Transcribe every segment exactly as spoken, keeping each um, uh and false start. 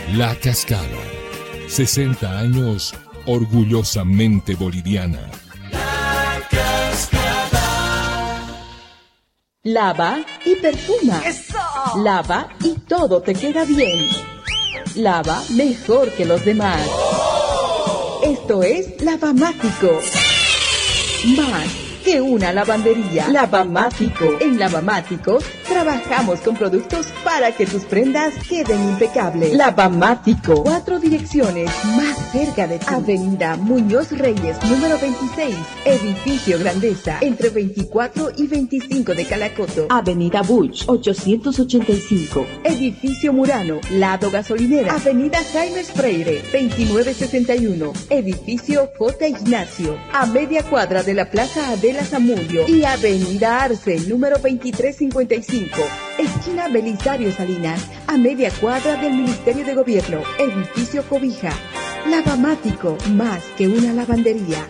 La Cascada. sesenta años orgullosamente boliviana. La Cascada. Lava y perfuma. ¡Eso! Lava y todo te queda bien. Lava mejor que los demás. ¡Oh! Esto es Lavamático. Más que una lavandería. Lavamático. En Lavamático trabajamos con productos para que tus prendas queden impecables. Lavamático. Cuatro direcciones más cerca de ti. Avenida Muñoz Reyes, número veintiséis. Edificio Grandeza, entre veinticuatro y veinticinco de Calacoto. Avenida Buch, ochocientos ochenta y cinco. Edificio Murano, lado gasolinera. Avenida Jaime Freire, veintinueve sesenta y uno. Edificio J. Ignacio, a media cuadra de la Plaza Adela Zamudio. Y Avenida Arce, número veintitrés cincuenta y cinco. Esquina Belisario Salinas, a media cuadra del Ministerio de Gobierno. Edificio Cobija. Lavamático, más que una lavandería.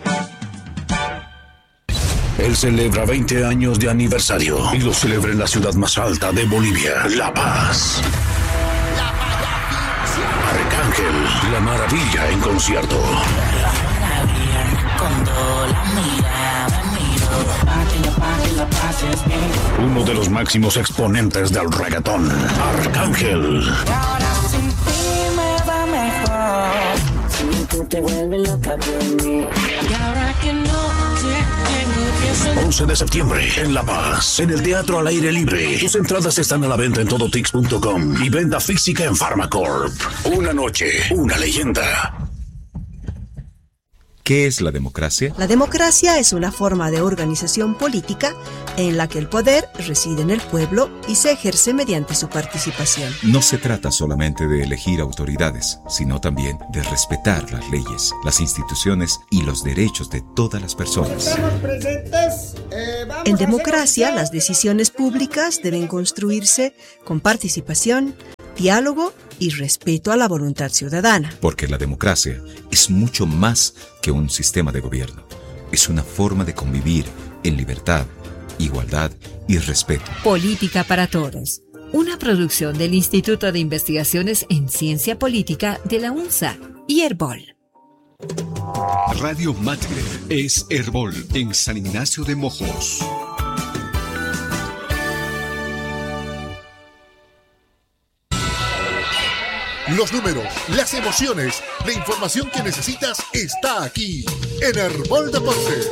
Él celebra veinte años de aniversario y lo celebra en la ciudad más alta de Bolivia, La Paz. Arcángel, la maravilla en concierto. Uno de los máximos exponentes del reggaetón, Arcángel. once de septiembre en La Paz, en el Teatro al Aire Libre. Tus entradas están a la venta en todo tix punto com y venta física en Pharmacorp. Una noche, una leyenda. ¿Qué es la democracia? La democracia es una forma de organización política en la que el poder reside en el pueblo y se ejerce mediante su participación. No se trata solamente de elegir autoridades, sino también de respetar las leyes, las instituciones y los derechos de todas las personas. Estamos presentes. Eh, vamos en democracia, las decisiones públicas deben construirse con participación, diálogo y respeto a la voluntad ciudadana. Porque la democracia es mucho más que un sistema de gobierno. Es una forma de convivir en libertad, igualdad y respeto. Política para Todos. Una producción del Instituto de Investigaciones en Ciencia Política de la UNSA y Herbol. Radio Matre es Herbol en San Ignacio de Mojos. Los números, las emociones, la información que necesitas está aquí en Herbol Deportes.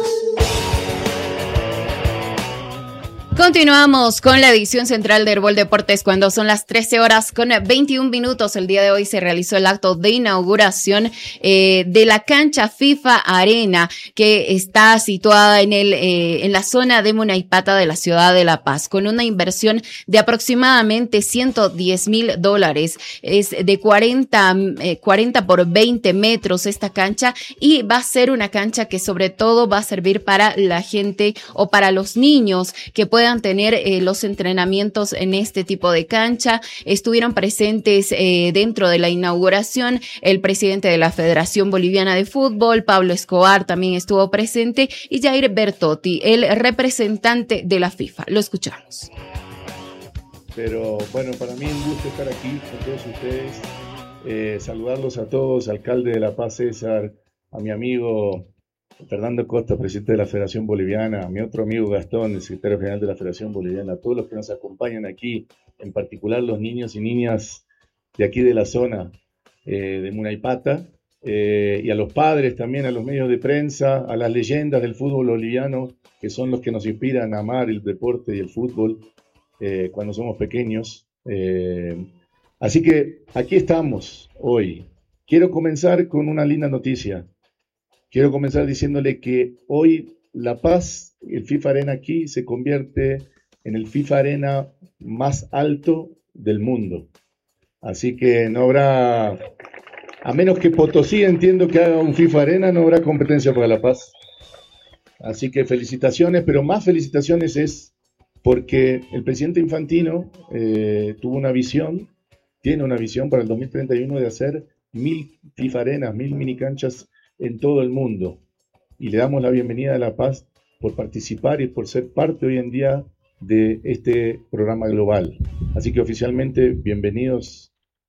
Continuamos con la edición central de Herbol Deportes cuando son las trece horas con veintiún minutos. El día de hoy se realizó el acto de inauguración eh, de la cancha FIFA Arena, que está situada en el eh, en la zona de Munaipata de la ciudad de La Paz, con una inversión de aproximadamente ciento diez mil dólares. Es de cuarenta, eh, cuarenta por veinte metros esta cancha, y va a ser una cancha que sobre todo va a servir para la gente o para los niños que puedan tener eh, los entrenamientos en este tipo de cancha. Estuvieron presentes eh, dentro de la inauguración el presidente de la Federación Boliviana de Fútbol, Pablo Escobar, también estuvo presente, y Jair Bertotti, el representante de la FIFA. Lo escuchamos. Pero bueno, para mí es un gusto estar aquí con todos ustedes, eh, saludarlos a todos, alcalde de La Paz César, a mi amigo Fernando Costa, presidente de la Federación Boliviana, a mi otro amigo Gastón, el secretario general de la Federación Boliviana, a todos los que nos acompañan aquí, en particular los niños y niñas de aquí de la zona eh, de Munaipata, eh, y a los padres también, a los medios de prensa, a las leyendas del fútbol boliviano, que son los que nos inspiran a amar el deporte y el fútbol eh, cuando somos pequeños. Eh, así que aquí estamos hoy. Quiero comenzar con una linda noticia. Quiero comenzar diciéndole que hoy La Paz, el FIFA Arena aquí, se convierte en el FIFA Arena más alto del mundo. Así que no habrá, a menos que Potosí entiendo que haga un FIFA Arena, no habrá competencia para La Paz. Así que felicitaciones, pero más felicitaciones es porque el presidente Infantino eh, tuvo una visión, tiene una visión para el dos mil treinta y uno de hacer mil FIFA Arenas, mil minicanchas en todo el mundo, y le damos la bienvenida a La Paz por participar y por ser parte hoy en día de este programa global. Así que oficialmente bienvenidos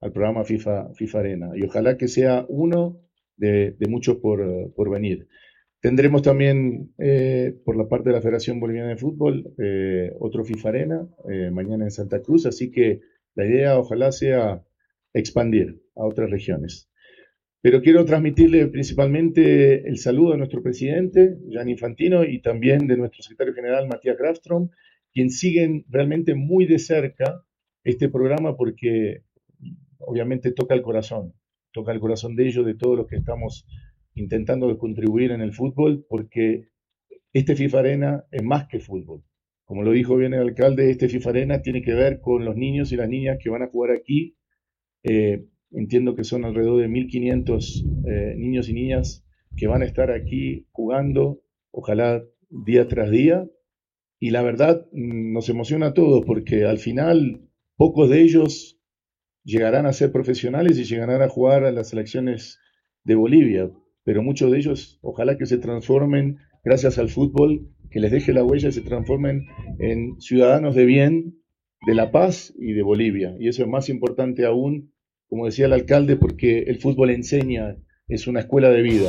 al programa FIFA, FIFA Arena. Y ojalá que sea uno de, de muchos por, por venir. Tendremos también, eh, por la parte de la Federación Boliviana de Fútbol, eh, otro FIFA Arena, eh, mañana en Santa Cruz, así que la idea ojalá sea expandir a otras regiones. Pero quiero transmitirle principalmente el saludo de nuestro presidente, Gianni Infantino, y también de nuestro secretario general, Matías Grafstrom, quien siguen realmente muy de cerca este programa porque obviamente toca el corazón, toca el corazón de ellos, de todos los que estamos intentando contribuir en el fútbol, porque este FIFA Arena es más que fútbol. Como lo dijo bien el alcalde, este FIFA Arena tiene que ver con los niños y las niñas que van a jugar aquí. Eh, entiendo que son alrededor de mil quinientos eh, niños y niñas que van a estar aquí jugando, ojalá día tras día. Y la verdad nos emociona a todos porque al final pocos de ellos llegarán a ser profesionales y llegarán a jugar a las selecciones de Bolivia, pero muchos de ellos ojalá que se transformen gracias al fútbol, que les deje la huella y se transformen en ciudadanos de bien, de La Paz y de Bolivia. Y eso es más importante aún, como decía el alcalde, porque el fútbol enseña, es una escuela de vida.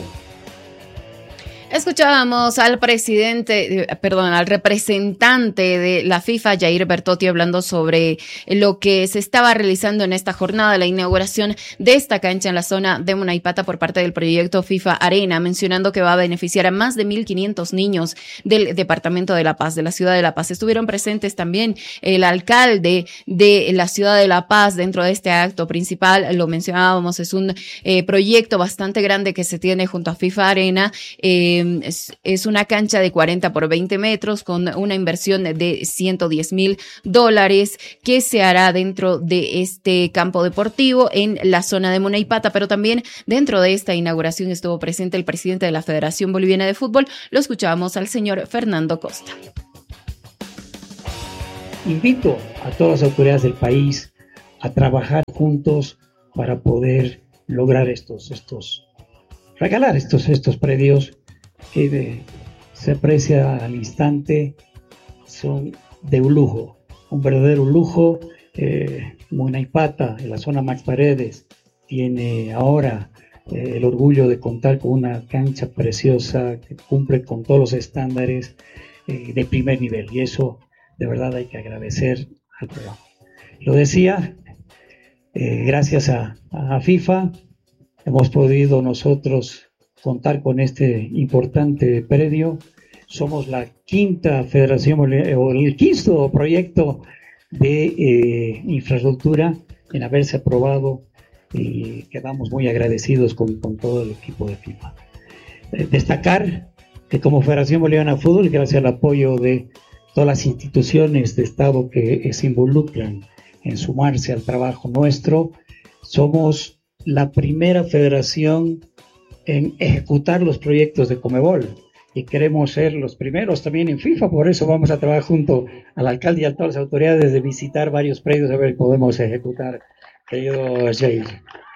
Escuchábamos al presidente, perdón, al representante de la FIFA, Jair Bertotti, hablando sobre lo que se estaba realizando en esta jornada, la inauguración de esta cancha en la zona de Munaipata por parte del proyecto FIFA Arena, mencionando que va a beneficiar a más de mil quinientos niños del departamento de La Paz, de la ciudad de La Paz. Estuvieron presentes también el alcalde de la ciudad de La Paz dentro de este acto principal. Lo mencionábamos, es un eh, proyecto bastante grande que se tiene junto a FIFA Arena. Eh, Es, es una cancha de cuarenta por veinte metros con una inversión de ciento diez mil dólares que se hará dentro de este campo deportivo en la zona de Munaipata, pero también dentro de esta inauguración estuvo presente el presidente de la Federación Boliviana de Fútbol. Lo escuchábamos al señor Fernando Costa. Invito a todas las autoridades del país a trabajar juntos para poder lograr estos, estos, regalar estos, estos predios que de, se aprecia al instante, son de un lujo, un verdadero lujo. eh, Munaipata, en la zona Max Paredes, tiene ahora eh, el orgullo de contar con una cancha preciosa que cumple con todos los estándares eh, de primer nivel, y eso de verdad hay que agradecer al programa. Lo decía, eh, gracias a, a FIFA hemos podido nosotros contar con este importante predio. Somos la quinta federación o el quinto proyecto de eh, infraestructura en haberse aprobado, y quedamos muy agradecidos con, con todo el equipo de FIFA. Eh, destacar que como Federación Boliviana de Fútbol, gracias al apoyo de todas las instituciones de Estado que se involucran en sumarse al trabajo nuestro, somos la primera federación en ejecutar los proyectos de Conmebol, y queremos ser los primeros también en FIFA. Por eso vamos a trabajar junto al alcalde y a todas las autoridades de visitar varios predios a ver si podemos ejecutar, querido Jair.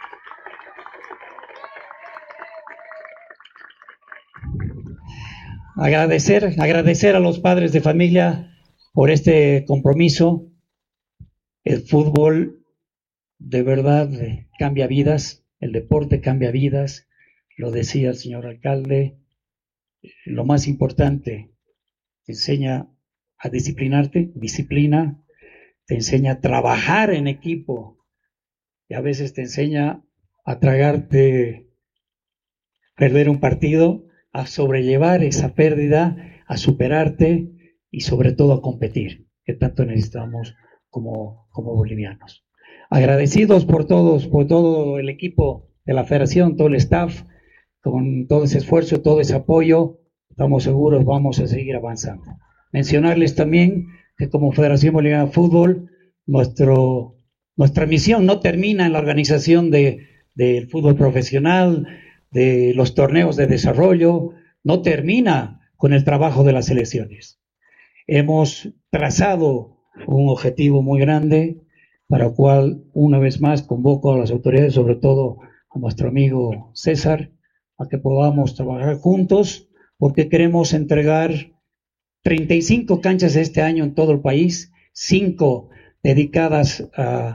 Agradecer, agradecer a los padres de familia por este compromiso. El fútbol de verdad cambia vidas, el deporte cambia vidas. Lo decía el señor alcalde, lo más importante, te enseña a disciplinarte, disciplina, te enseña a trabajar en equipo, y a veces te enseña a tragarte, perder un partido, a sobrellevar esa pérdida, a superarte y sobre todo a competir, que tanto necesitamos como, como bolivianos. Agradecidos por todos, por todo el equipo de la federación, todo el staff, con todo ese esfuerzo, todo ese apoyo, estamos seguros vamos a seguir avanzando. Mencionarles también que como Federación Boliviana de Fútbol, nuestro, nuestra misión no termina en la organización de, del fútbol profesional, de los torneos de desarrollo, no termina con el trabajo de las selecciones. Hemos trazado un objetivo muy grande, para el cual una vez más convoco a las autoridades, sobre todo a nuestro amigo César, a que podamos trabajar juntos, porque queremos entregar treinta y cinco canchas este año en todo el país, cinco dedicadas a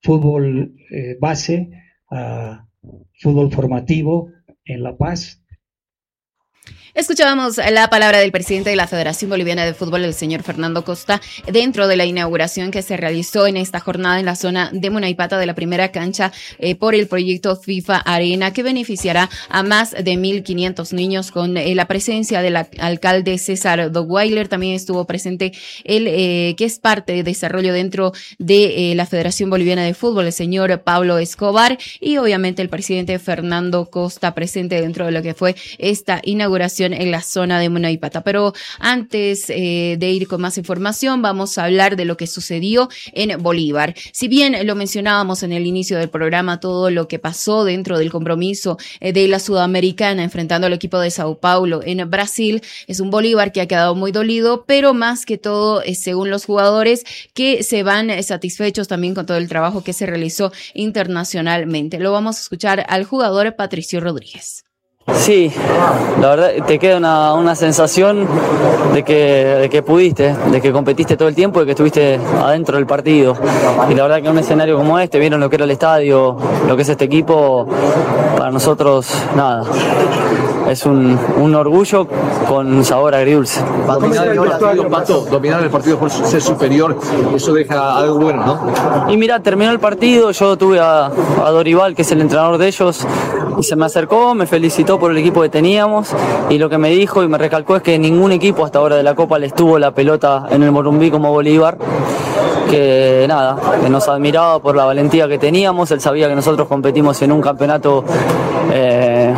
fútbol eh, base a fútbol formativo en La Paz. Escuchábamos la palabra del presidente de la Federación Boliviana de Fútbol, el señor Fernando Costa, dentro de la inauguración que se realizó en esta jornada en la zona de Munaipata de la primera cancha eh, por el proyecto FIFA Arena, que beneficiará a más de mil quinientos niños con eh, la presencia del alcalde César Doguailer. También estuvo presente el eh, que es parte de desarrollo dentro de eh, la Federación Boliviana de Fútbol, el señor Pablo Escobar, y obviamente el presidente Fernando Costa presente dentro de lo que fue esta inauguración en la zona de Munaipata. Pero antes eh, de ir con más información, vamos a hablar de lo que sucedió en Bolívar. Si bien lo mencionábamos en el inicio del programa, todo lo que pasó dentro del compromiso eh, de la Sudamericana enfrentando al equipo de Sao Paulo en Brasil, es un Bolívar que ha quedado muy dolido, pero más que todo, eh, según los jugadores, que se van eh, satisfechos también con todo el trabajo que se realizó internacionalmente. Lo vamos a escuchar al jugador Patricio Rodríguez. Sí, la verdad te queda una, una sensación de que, de que pudiste, de que competiste todo el tiempo y que estuviste adentro del partido. Y la verdad que en un escenario como este, vieron lo que era el estadio, lo que es este equipo, para nosotros nada. Es un, un orgullo con sabor agridulce. Dominar el partido, Pato, dominar el partido por ser superior, eso deja algo bueno, ¿no? Y mira, terminó el partido, yo tuve a, a Dorival, que es el entrenador de ellos, y se me acercó, me felicitó por el equipo que teníamos, y lo que me dijo y me recalcó es que ningún equipo hasta ahora de la Copa les tuvo la pelota en el Morumbí como Bolívar, que nada, que nos admiraba por la valentía que teníamos. Él sabía que nosotros competimos en un campeonato eh,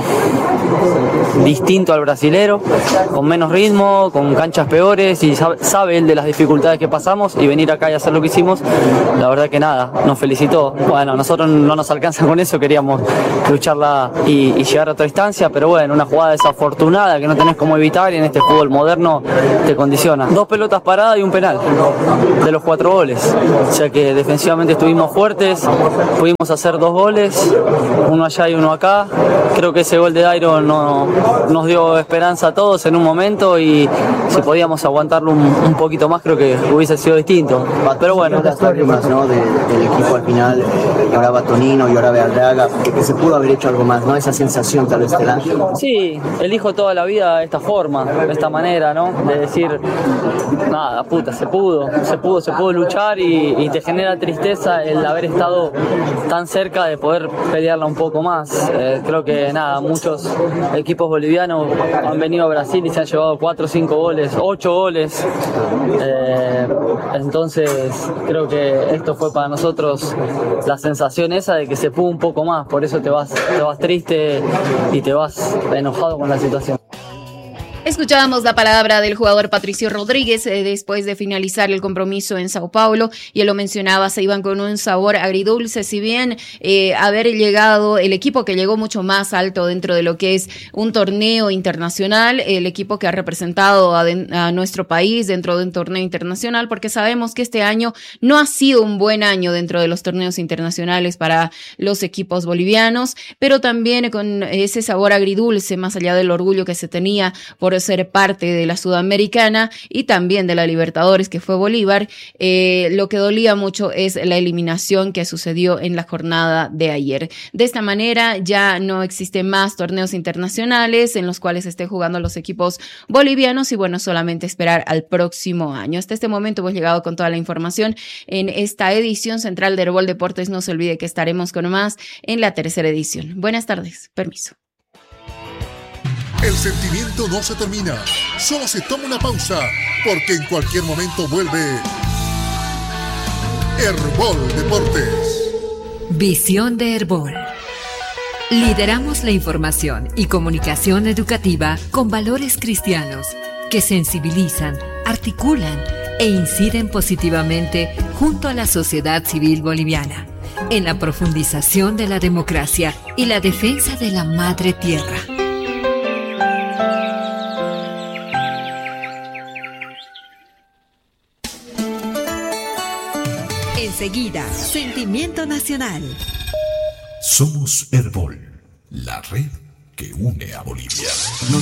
distinto al brasilero, con menos ritmo, con canchas peores, y sabe, sabe él de las dificultades que pasamos, y venir acá y hacer lo que hicimos, la verdad que nada, nos felicitó. Bueno, nosotros no nos alcanza con eso, queríamos lucharla y, y llegar a otra instancia, pero bueno, una jugada desafortunada que no tenés cómo evitar, y en este fútbol moderno te condiciona. Dos pelotas paradas y un penal de los cuatro goles, o sea que defensivamente estuvimos fuertes, pudimos hacer dos goles, uno allá y uno acá. Creo que ese gol de Dairo no, nos dio esperanza a todos en un momento, y si podíamos aguantarlo un, un poquito más, creo que hubiese sido distinto. Pero bueno, las lágrimas, ¿no? de, del equipo al final, lloraba Tonino, lloraba Arreaga, que se pudo haber hecho algo más, ¿no? Esa sensación tal vez te da. Sí, elijo toda la vida de esta forma, de esta manera, ¿no? De decir, nada, puta, se pudo, se pudo, se pudo luchar, y, y te genera tristeza el haber estado tan cerca de poder pelearla un poco más. Eh, creo que nada, muchos equipos bolivianos han venido a Brasil y se han llevado cuatro o cinco goles, ocho goles. Eh, entonces creo que esto fue para nosotros la sensación esa de que se pudo un poco más, por eso te vas, te vas triste y te vas enojado con la situación. Escuchábamos la palabra del jugador Patricio Rodríguez eh, después de finalizar el compromiso en Sao Paulo, y él lo mencionaba, se iban con un sabor agridulce. Si bien eh, haber llegado, el equipo que llegó mucho más alto dentro de lo que es un torneo internacional, el equipo que ha representado a, de, a nuestro país dentro de un torneo internacional, porque sabemos que este año no ha sido un buen año dentro de los torneos internacionales para los equipos bolivianos, pero también con ese sabor agridulce, más allá del orgullo que se tenía por ser parte de la Sudamericana y también de la Libertadores, que fue Bolívar. Eh, lo que dolía mucho es la eliminación que sucedió en la jornada de ayer. De esta manera ya no existen más torneos internacionales en los cuales estén jugando los equipos bolivianos, y bueno, solamente esperar al próximo año. Hasta este momento hemos llegado con toda la información en esta edición central de Herbol Deportes. No se olvide que estaremos con más en la tercera edición. Buenas tardes, permiso. El sentimiento no se termina, solo se toma una pausa, porque en cualquier momento vuelve Herbol Deportes. Visión de Herbol. Lideramos la información y comunicación educativa con valores cristianos que sensibilizan, articulan e inciden positivamente junto a la sociedad civil boliviana en la profundización de la democracia y la defensa de la madre tierra. Enseguida, Sentimiento Nacional. Somos Herbol, la red que une a Bolivia.